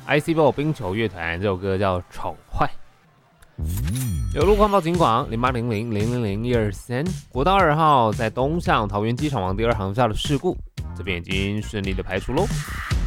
ICBO 冰球乐团，这首歌叫《丑坏》。有路况报警广0800000123，国道2号在东向桃园机场往第2航厦的事故，这边已经顺利的排除喽。